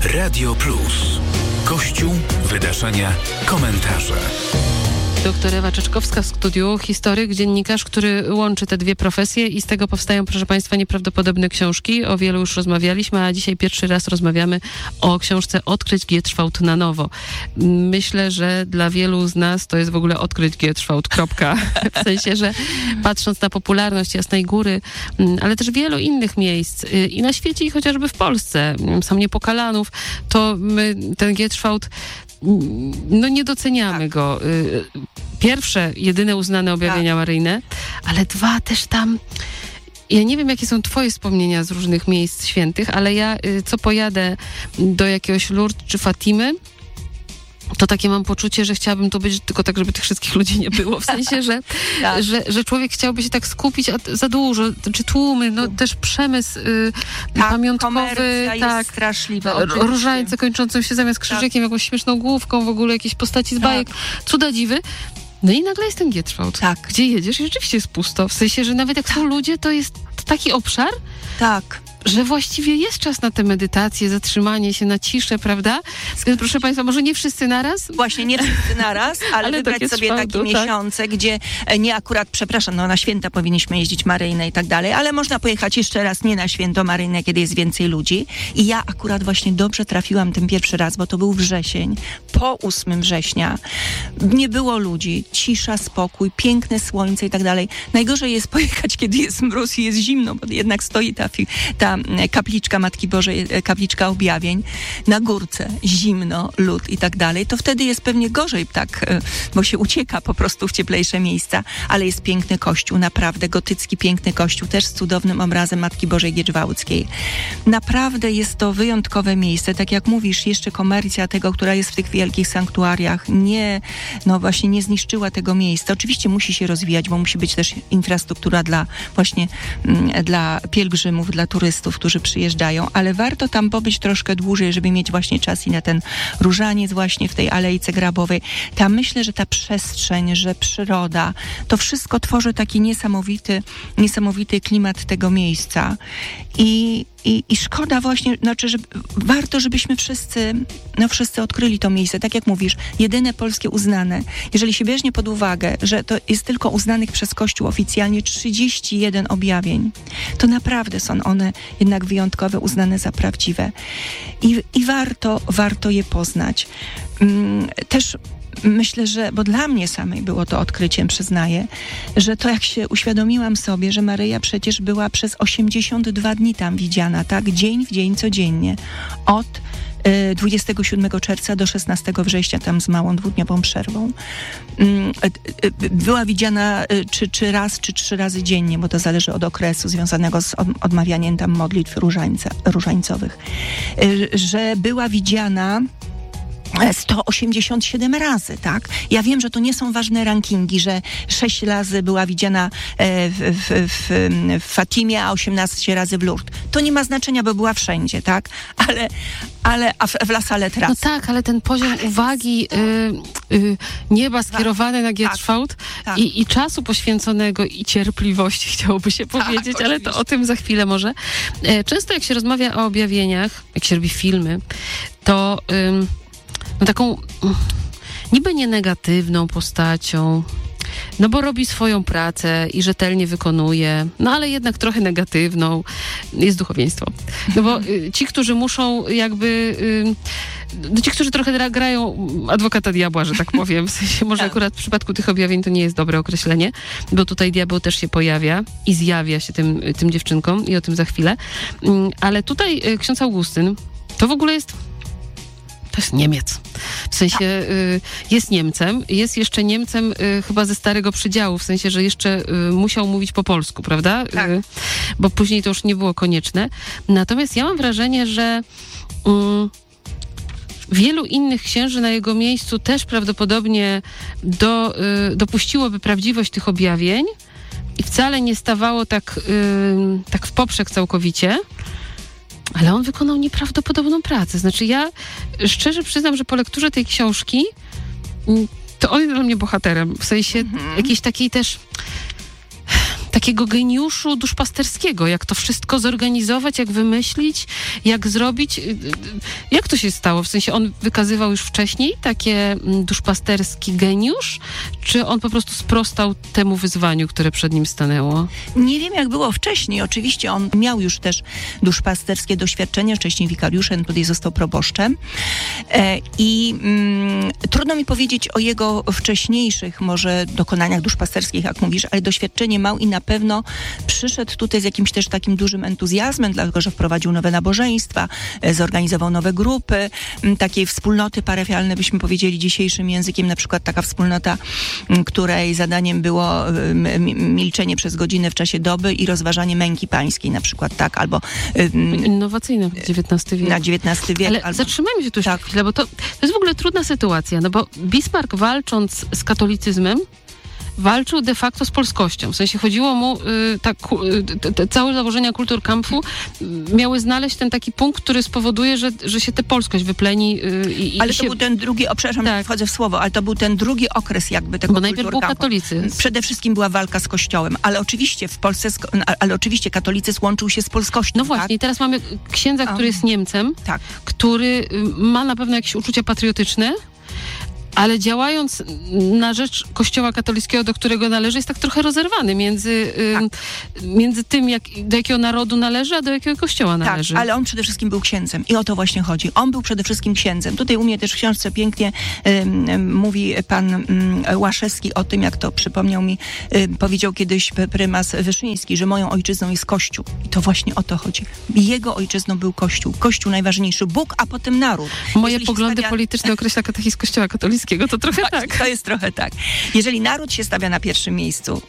Radio Plus. Kościół, wydarzenia, komentarze. Doktor Ewa Czeczkowska w studiu, historyk, dziennikarz, który łączy te dwie profesje i z tego powstają, proszę Państwa, nieprawdopodobne książki. O wielu już rozmawialiśmy, a dzisiaj pierwszy raz rozmawiamy o książce Odkryć Gierczwałd na nowo. Myślę, że dla wielu z nas to jest w ogóle odkryć Gierczwałd, kropka. W sensie, że patrząc na popularność Jasnej Góry, ale też wielu innych miejsc i na świecie, i chociażby w Polsce, sam Niepokalanów, to my ten Gierczwałd nie doceniamy go. Pierwsze, jedyne uznane objawienia maryjne, ale dwa też tam. Ja nie wiem, jakie są twoje wspomnienia z różnych miejsc świętych, ale ja co pojadę do jakiegoś Lourdes czy Fatimy, to takie mam poczucie, że chciałabym tu być tylko tak, żeby tych wszystkich ludzi nie było. W sensie, tak. że człowiek chciałby się tak skupić, a za dużo, czy tłumy, też przemysł pamiątkowy, jest straszliwa. Różańce kończącą się zamiast krzyżykiem, jakąś śmieszną główką, w ogóle jakieś postaci z bajek, cuda dziwy. No i nagle jest ten Gierczwałd, gdzie jedziesz i rzeczywiście jest pusto. W sensie, że nawet jak są ludzie, to jest taki obszar, że właściwie jest czas na tę medytację, zatrzymanie się na ciszę, prawda? Więc proszę Państwa, może nie wszyscy naraz? Właśnie, nie wszyscy naraz, ale wybrać sobie takie miesiące, gdzie nie akurat, na święta powinniśmy jeździć maryjne i tak dalej, ale można pojechać jeszcze raz nie na święto maryjne, kiedy jest więcej ludzi. I ja akurat właśnie dobrze trafiłam tym pierwszy raz, bo to był wrzesień, po 8 września. Nie było ludzi, cisza, spokój, piękne słońce i tak dalej. Najgorzej jest pojechać, kiedy jest mróz i jest zimno, bo jednak stoi ta kapliczka Matki Bożej, kapliczka objawień, na górce, zimno, lód i tak dalej, to wtedy jest pewnie gorzej, bo się ucieka po prostu w cieplejsze miejsca, ale jest piękny kościół, naprawdę gotycki, piękny kościół, też z cudownym obrazem Matki Bożej Gierczwałdzkiej. Naprawdę jest to wyjątkowe miejsce, tak jak mówisz, jeszcze komercja tego, która jest w tych wielkich sanktuariach, nie zniszczyła tego miejsca. Oczywiście musi się rozwijać, bo musi być też infrastruktura dla pielgrzymów, dla turystów, którzy przyjeżdżają, ale warto tam pobyć troszkę dłużej, żeby mieć właśnie czas i na ten różaniec właśnie w tej Alejce Grabowej. Tam myślę, że ta przestrzeń, że przyroda, to wszystko tworzy taki niesamowity klimat tego miejsca. I szkoda właśnie, że warto, żebyśmy wszyscy odkryli to miejsce. Tak jak mówisz, jedyne polskie uznane. Jeżeli się weźmie pod uwagę, że to jest tylko uznanych przez Kościół oficjalnie 31 objawień, to naprawdę są one jednak wyjątkowe, uznane za prawdziwe. I warto je poznać. Też myślę, bo dla mnie samej było to odkryciem, przyznaję, że to jak się uświadomiłam sobie, że Maryja przecież była przez 82 dni tam widziana, tak? Dzień w dzień, codziennie. Od 27 czerwca do 16 września, tam z małą 2-dniową przerwą. Była widziana czy raz, czy 3 razy dziennie, bo to zależy od okresu związanego z odmawianiem tam modlitw różańcowych. Że była widziana 187 razy, tak? Ja wiem, że to nie są ważne rankingi, że 6 razy była widziana w Fatimie, a 18 razy w Lourdes. To nie ma znaczenia, bo była wszędzie, tak? Ale w La Salette raz. No tak, ale ten poziom uwagi nieba skierowane na Gierczwałd i czasu poświęconego i cierpliwości, chciałoby się powiedzieć, ale to o tym za chwilę może. Często jak się rozmawia o objawieniach, jak się robi filmy, to taką niby nie negatywną postacią, bo robi swoją pracę i rzetelnie wykonuje, ale jednak trochę negatywną jest duchowieństwo. Bo ci, którzy muszą ci, którzy trochę grają adwokata diabła, że tak powiem, w sensie może akurat w przypadku tych objawień to nie jest dobre określenie, bo tutaj diabeł też się pojawia i zjawia się tym dziewczynkom i o tym za chwilę. Ale tutaj ksiądz Augustyn to w ogóle jest Niemiec. W sensie jest Niemcem, jest jeszcze Niemcem chyba ze Starego Przydziału, w sensie, że jeszcze musiał mówić po polsku, prawda? Tak. Bo później to już nie było konieczne. Natomiast ja mam wrażenie, że wielu innych księży na jego miejscu też prawdopodobnie dopuściłoby prawdziwość tych objawień i wcale nie stawało tak w poprzek całkowicie. Ale on wykonał nieprawdopodobną pracę. Znaczy ja szczerze przyznam, że po lekturze tej książki to on jest dla mnie bohaterem. W sensie jakiejś takiej też takiego geniuszu duszpasterskiego, jak to wszystko zorganizować, jak wymyślić, jak zrobić. Jak to się stało? W sensie on wykazywał już wcześniej takie duszpasterski geniusz, czy on po prostu sprostał temu wyzwaniu, które przed nim stanęło? Nie wiem, jak było wcześniej. Oczywiście on miał już też duszpasterskie doświadczenia, wcześniej wikariuszem, tutaj został proboszczem. Trudno mi powiedzieć o jego wcześniejszych może dokonaniach duszpasterskich, jak mówisz, ale doświadczenie miał i na pewno przyszedł tutaj z jakimś też takim dużym entuzjazmem, dlatego że wprowadził nowe nabożeństwa, zorganizował nowe grupy, takiej wspólnoty parafialne, byśmy powiedzieli dzisiejszym językiem, na przykład taka wspólnota, której zadaniem było milczenie przez godzinę w czasie doby i rozważanie męki pańskiej, na przykład, tak, albo... Innowacyjne w XIX wieku. Na XIX wiek. Ale zatrzymajmy się tu jeszcze chwilę, bo to jest w ogóle trudna sytuacja, no bo Bismarck, walcząc z katolicyzmem, walczył de facto z polskością. W sensie chodziło mu, całe założenia Kulturkampfu miały znaleźć ten taki punkt, który spowoduje, że się tę polskość wypleni. Ale to był ten drugi, przepraszam, wchodzę w słowo, ale to był ten drugi okres jakby tego Kulturkampu. Bo najpierw był katolicyzm. Przede wszystkim była walka z Kościołem, ale oczywiście w Polsce, oczywiście katolicyzm łączył się z polskością. No właśnie, i teraz mamy księdza, który jest Niemcem, który ma na pewno jakieś uczucia patriotyczne, ale działając na rzecz Kościoła katolickiego, do którego należy, jest tak trochę rozerwany między tym, do jakiego narodu należy, a do jakiego kościoła należy. Tak, ale on przede wszystkim był księdzem i o to właśnie chodzi. On był przede wszystkim księdzem. Tutaj u mnie też w książce pięknie mówi pan Łaszewski o tym, jak to przypomniał mi, powiedział kiedyś prymas Wyszyński, że moją ojczyzną jest Kościół. I to właśnie o to chodzi. Jego ojczyzną był Kościół. Kościół najważniejszy. Bóg, a potem naród. Moje poglądy polityczne określa katechizm Kościoła katolickiego. To trochę tak. To jest trochę tak. Jeżeli naród się stawia na pierwszym miejscu,